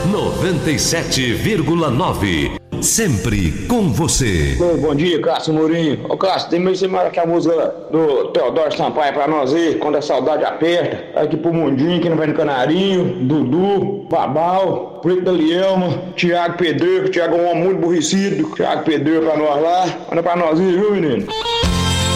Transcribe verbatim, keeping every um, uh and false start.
noventa e sete vírgula nove. Sempre com você. Ô, bom dia, Cássio Mourinho. Ô, Cássio, tem meio semana que a música do Teodoro Sampaio pra nós aí, quando a saudade aperta. Aqui pro Mundinho, que não vai no Canarinho, Dudu, Babal, Preto da Lielma, Thiago Pedreiro, Thiago é um homem muito aborrecido. Thiago Pedreiro pra nós lá. Manda pra nós aí, viu, menino?